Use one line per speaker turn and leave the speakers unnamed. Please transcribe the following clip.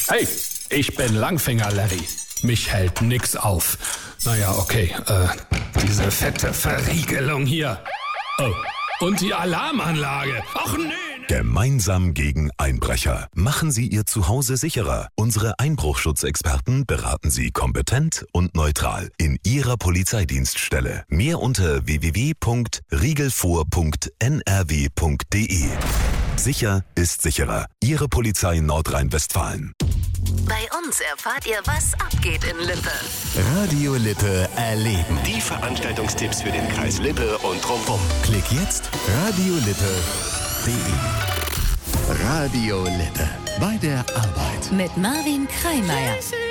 Hey, ich bin Langfinger Larry. Mich hält nix auf. Naja, okay. Diese fette Verriegelung hier. Oh, und die Alarmanlage. Ach nee.
Gemeinsam gegen Einbrecher. Machen Sie Ihr Zuhause sicherer. Unsere Einbruchschutzexperten beraten Sie kompetent und neutral in Ihrer Polizeidienststelle. Mehr unter www.riegelvor.nrw.de. Sicher ist sicherer. Ihre Polizei Nordrhein-Westfalen.
Bei uns erfahrt ihr, was abgeht in Lippe.
Radio Lippe erleben.
Die Veranstaltungstipps für den Kreis Lippe und drumherum.
Klick jetzt radiolippe.de. Radio Lippe. Bei der Arbeit.
Mit Marvin Kreimeier.